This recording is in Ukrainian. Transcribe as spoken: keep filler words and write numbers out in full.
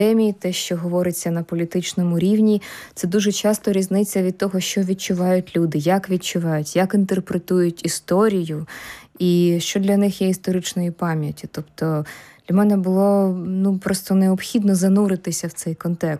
Те, що говориться на політичному рівні, це дуже часто різниця від того, що відчувають люди, як відчувають, як інтерпретують історію і що для них є історичною пам'яттю. Тобто для мене було ну просто необхідно зануритися в цей контекст.